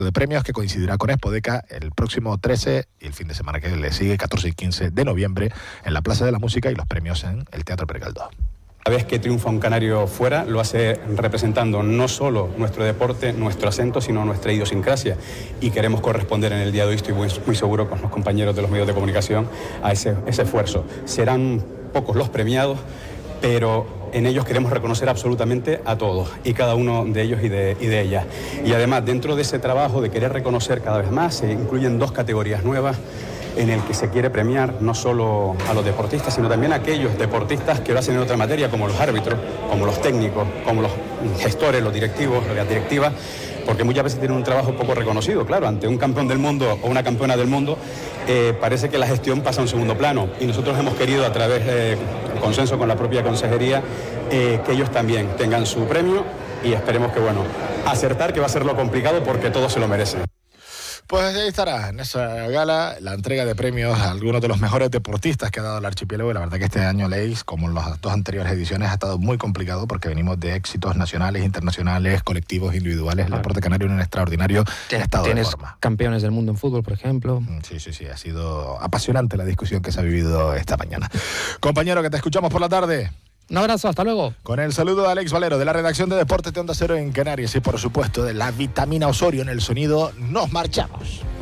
de premios que coincidirá con Expodeca el próximo 13 y el fin de semana que le sigue, 14 y 15 de noviembre, en la Plaza de la Música, y los premios en el Teatro Pere Galdós. Cada vez que triunfa un canario fuera, lo hace representando no solo nuestro deporte, nuestro acento, sino nuestra idiosincrasia. Y queremos corresponder en el día de hoy, estoy muy seguro con los compañeros de los medios de comunicación, a ese esfuerzo. Serán pocos los premiados, pero en ellos queremos reconocer absolutamente a todos y cada uno de ellos y de ellas. Y además, dentro de ese trabajo de querer reconocer cada vez más, se incluyen dos categorías nuevas en el que se quiere premiar no solo a los deportistas, sino también a aquellos deportistas que lo hacen en otra materia, como los árbitros, como los técnicos, como los gestores, los directivos, las directivas, porque muchas veces tienen un trabajo poco reconocido. Claro, ante un campeón del mundo o una campeona del mundo, parece que la gestión pasa a un segundo plano, y nosotros hemos querido, a través del consenso con la propia consejería, que ellos también tengan su premio, y esperemos que, bueno, acertar, que va a ser lo complicado porque todos se lo merecen. Pues ahí estará, en esa gala, la entrega de premios a algunos de los mejores deportistas que ha dado el archipiélago. La verdad que este año, Leis, como en las dos anteriores ediciones, ha estado muy complicado porque venimos de éxitos nacionales, internacionales, colectivos, individuales. El deporte canario en un extraordinario estado de forma. Campeones del mundo en fútbol, por ejemplo. Sí, ha sido apasionante la discusión que se ha vivido esta mañana. Compañero, que te escuchamos por la tarde. Un abrazo, hasta luego. Con el saludo de Alex Valero, de la redacción de Deportes de Onda Cero en Canarias, y por supuesto de la Vitamina Osorio en el sonido, nos marchamos.